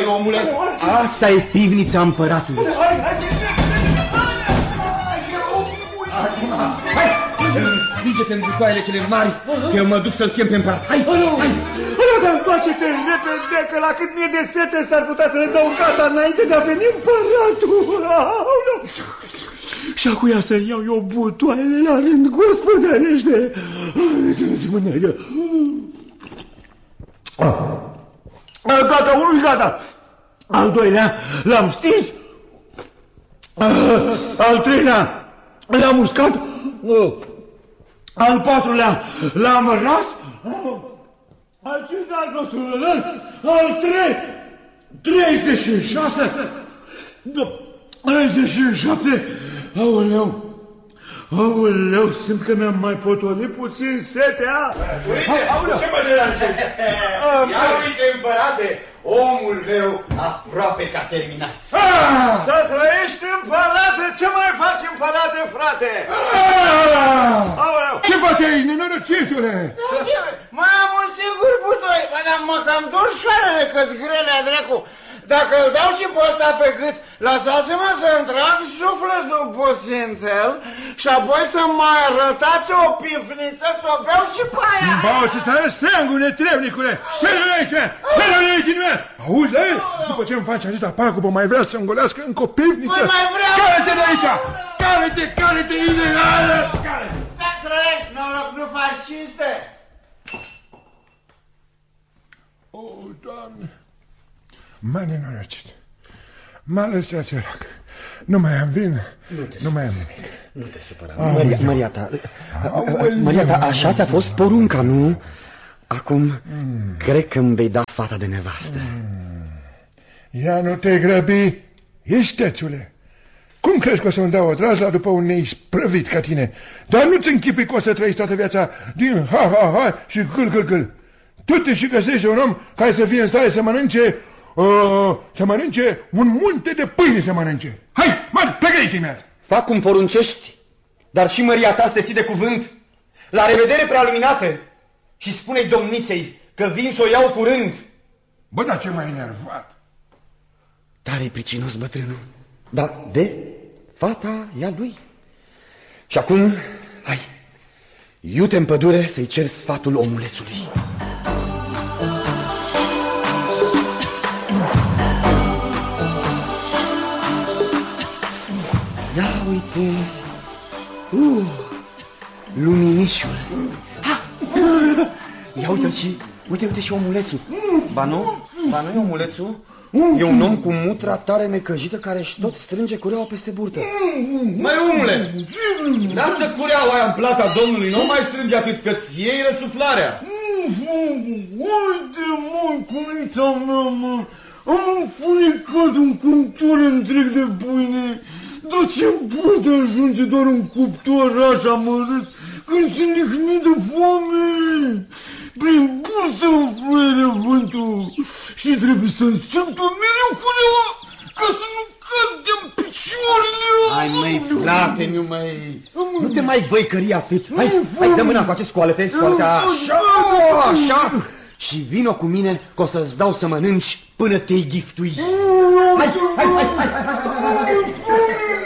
omule. Asta e pivnița împăratului. Acum, hai! Învige-te în bucoaiele cele mari, că eu mă duc să-l chem pe împărat. Hai, hai! Dar întoarce-te repede, că la cât mie de sete s-ar putea să le dau gata înainte de a veni împăratul. Și acuia să iau eu butoaiele la rând, gospodărește. Gata, unul gata. Al doilea l-am stins. Al treilea l-am uscat. Al patrulea l-am ras. Al cincilea nostru, al 36, 37, aoleu, simt că mi-am mai potolit puțin setea. Uite, ce mă deranjezi? Ia uite, împărate, omul meu aproape că a terminat. Să trăiești, împărate, ce mai faci, împărate, frate? Ce faci aici, nenorocitule? Mai am un singur butoi, dar mă cam dor șoarele că-ți grelea, dracu. Dacă îl dau și pe ăsta pe gât, lăsați-mă să-mi trag sufletul puțin el și apoi să mai arătați o pifniță să o beau și pe aia. Bau și să arăți steangul, netrebnicule! Șeră-l aici! Șeră-l aici! Auzi, la el? După ce îmi faci atâta pagubă, mai vrea să-mi golească încă o pivniță? Păi mai vreau! Care-te de aici! Care-te, ideală! Să trăiești, noroc, nu faci cinste! O, Doamne! M-a nenorocit. M-a lăsat sărac. Nu mai am vin, nu mai am nimic. Nu te supăra. Măriata, așa ți-a fost porunca, nu? Acum, cred că îmi vei da fata de nevastă. Ia nu te grăbi, istețule. Cum crezi că o să-mi dau o drazla după un neisprăvit ca tine? Dar nu-ți închipui că o să trăiești toată viața din ha-ha-ha și gâl-gâl-gâl. Tu te și găsești un om care să fie în stare să mănânce un munte de pâine să mănânce. Hai, plecă aici imediat. Fac cum poruncești, dar și măria ta să te ții de cuvânt. La revedere, prealuminate, și spune-i domniței că vin să o iau curând. Bă, dar ce m-ai enervat? Tare-i pricinos bătrânul, dar de fata e a lui. Și acum, hai, iute în pădure să-i cer sfatul omulețului. Ia uite, luminișul. Ia uite-l și, uite și omulețul. Ba nu e omulețul? E un om cu mutra tare necăjită care își tot strânge cureaua peste burtă. Măi, omule, lasă cureaua aia în plata domnului, nu mai strânge atât că-ți iei răsuflarea. Uite, măi, cunița mea, mă, am înfunicat un cuptor întreg de pâine. Dar ce poate ajunge doar un cuptor așa mărât când se nihnit de foame? Prin bursă îmi fluie vântul și trebuie să-mi strâmtă mereu cureaua ca să nu cad de-mi picioarele. Hai, măi, frate, nu te mai băicări atât. Hai, dă mâna cu acest scoalete, așa. Și vino cu mine că o să-ți dau să mănânci până te-i ghiftui. Hai.